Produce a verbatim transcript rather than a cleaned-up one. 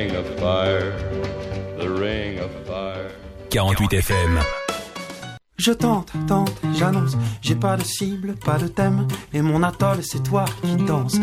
quarante-huit F M. Je tente, tente, j'annonce, j'ai pas de cible, pas de thème, et mon atoll c'est toi qui danse.